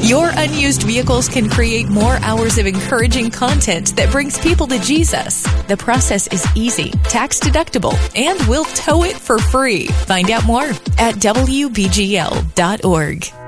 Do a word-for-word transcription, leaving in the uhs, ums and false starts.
Your unused vehicles can create more hours of encouraging content that brings people to Jesus. The process is easy, tax deductible, and we'll tow it for free. Find out more at W B G L dot org.